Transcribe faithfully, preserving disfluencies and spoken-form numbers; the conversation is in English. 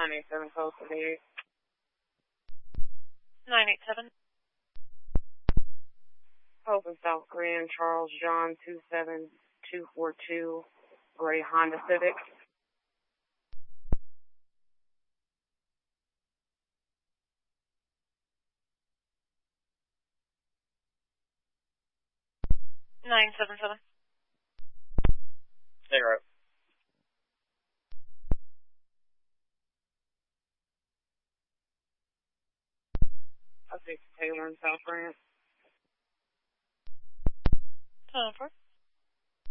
nine eight seven code for the eight. nine eight seven. Hope in South Korean, Charles John two seven two four two, gray Honda Civic. nine seven seven. Zero. I'll take Taylor in South France. Ten four.